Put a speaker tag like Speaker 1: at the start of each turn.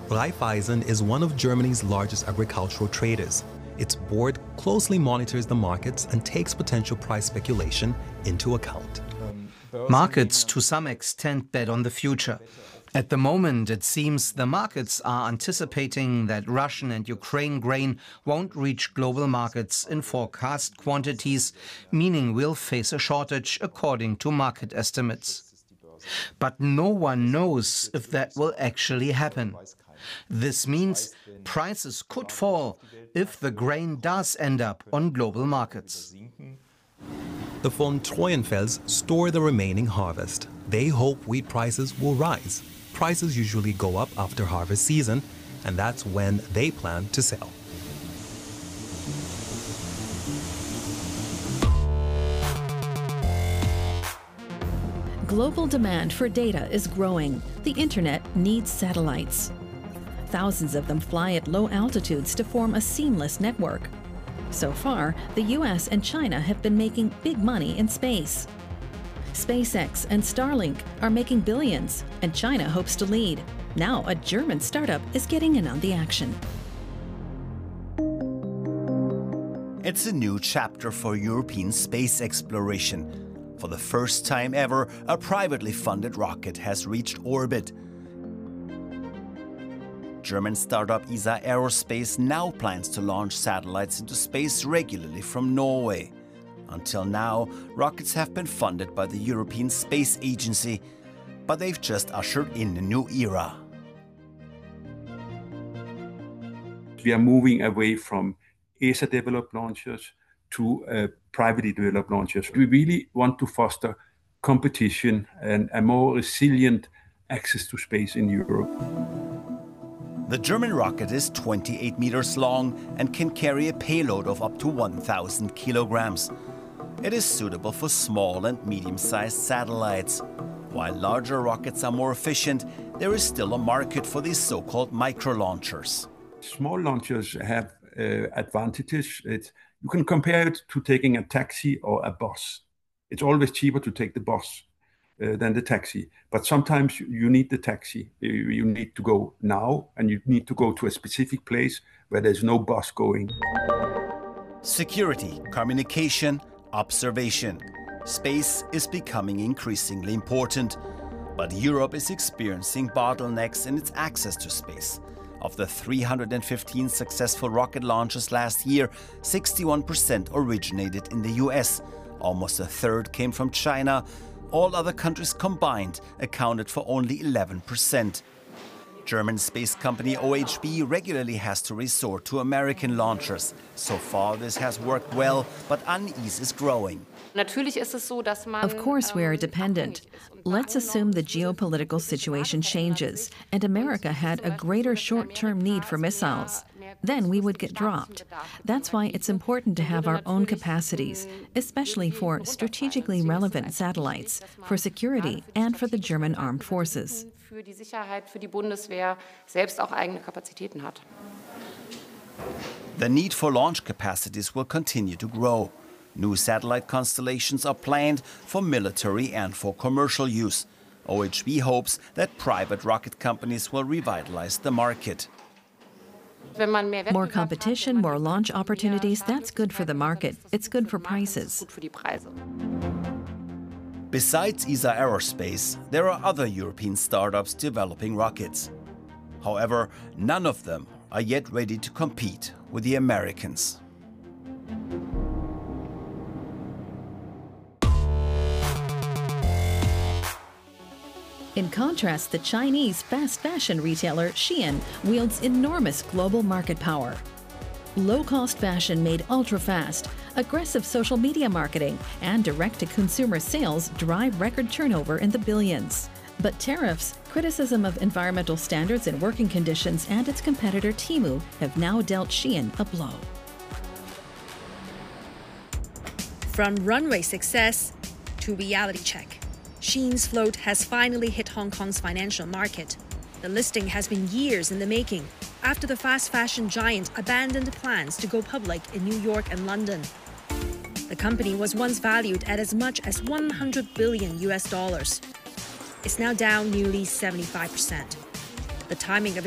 Speaker 1: Raiffeisen is one of Germany's largest agricultural traders. Its board closely monitors the markets and takes potential price speculation into account.
Speaker 2: Markets, to some extent, bet on the future. At the moment, it seems the markets are anticipating that Russian and Ukraine grain won't reach global markets in forecast quantities, meaning we'll face a shortage according to market estimates. But no one knows if that will actually happen. This means prices could fall if the grain does end up on global markets.
Speaker 1: The von Treuenfels store the remaining harvest. They hope wheat prices will rise. Prices usually go up after harvest season, and that's when they plan to sell.
Speaker 3: Global demand for data is growing. The internet needs satellites. Thousands of them fly at low altitudes to form a seamless network. So far, the US and China have been making big money in space. SpaceX and Starlink are making billions, and China hopes to lead. Now a German startup is getting in on the action.
Speaker 4: It's a new chapter for European space exploration. For the first time ever, a privately funded rocket has reached orbit. German startup ESA Aerospace now plans to launch satellites into space regularly from Norway. Until now, rockets have been funded by the European Space Agency, but they've just ushered in a new era.
Speaker 5: We are moving away from ESA-developed launchers to privately developed launchers. We really want to foster competition and a more resilient access to space in Europe.
Speaker 4: The German rocket is 28 meters long and can carry a payload of up to 1,000 kilograms. It is suitable for small and medium-sized satellites. While larger rockets are more efficient, there is still a market for these so-called micro-launchers.
Speaker 5: Small launchers have advantages. You can compare it to taking a taxi or a bus. It's always cheaper to take the bus than the taxi. But sometimes you need the taxi. You need to go now, and you need to go to a specific place where there's no bus going.
Speaker 4: Security, communication, observation. Space is becoming increasingly important. But Europe is experiencing bottlenecks in its access to space. Of the 315 successful rocket launches last year, 61% originated in the US. Almost a third came from China. All other countries combined accounted for only 11%. German space company OHB regularly has to resort to American launchers. So far, this has worked well, but unease is growing.
Speaker 3: Of course, we are dependent. Let's assume the geopolitical situation changes and America had a greater short-term need for missiles. Then we would get dropped. That's why it's important to have our own capacities, especially for strategically relevant satellites, for security, and for the German armed forces.
Speaker 4: The need for launch capacities will continue to grow. New satellite constellations are planned for military and for commercial use. OHB hopes that private rocket companies will revitalize the market.
Speaker 3: More competition, more launch opportunities, that's good for the market. It's good for prices.
Speaker 4: Besides ESA Aerospace, there are other European startups developing rockets. However, none of them are yet ready to compete with the Americans.
Speaker 3: In contrast, the Chinese fast fashion retailer Shein wields enormous global market power. Low-cost fashion made ultra-fast, aggressive social media marketing, and direct-to-consumer sales drive record turnover in the billions. But tariffs, criticism of environmental standards and working conditions, and its competitor Temu have now dealt Shein a blow.
Speaker 6: From runway success to reality check, Shein's float has finally hit Hong Kong's financial market. The listing has been years in the making after the fast fashion giant abandoned plans to go public in New York and London. The company was once valued at as much as $100 billion. It's now down nearly 75%. The timing of